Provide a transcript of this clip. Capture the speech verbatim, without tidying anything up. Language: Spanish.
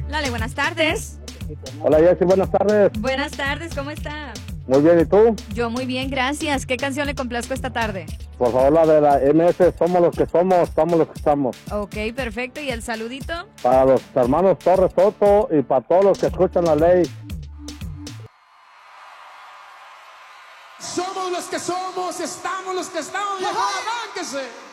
Lale, buenas tardes. Hola, Jessy, buenas tardes. Buenas tardes, ¿cómo está? Muy bien, ¿y tú? Yo muy bien, gracias. ¿Qué canción le complazco esta tarde? Por favor, la de la M S, somos los que somos, estamos los que estamos. Ok, perfecto. ¿Y el saludito? Para los hermanos Torres Soto y para todos los que escuchan la ley. Somos los que somos, estamos los que estamos, viejo, arránquese.